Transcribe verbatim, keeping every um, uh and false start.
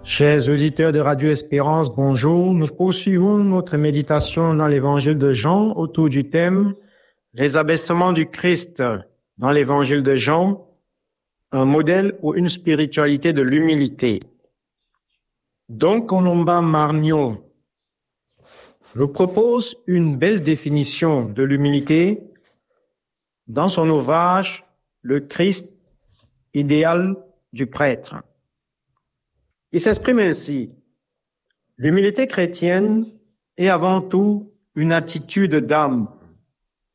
Chers auditeurs de Radio Espérance, bonjour. Nous poursuivons notre méditation dans l'évangile de Jean autour du thème « Les abaissements du Christ » dans l'évangile de Jean, un modèle ou une spiritualité de l'humilité. Don Colomba Margnon nous propose une belle définition de l'humilité dans son ouvrage « Le Christ idéal du prêtre ». Il s'exprime ainsi: l'humilité chrétienne est avant tout une attitude d'âme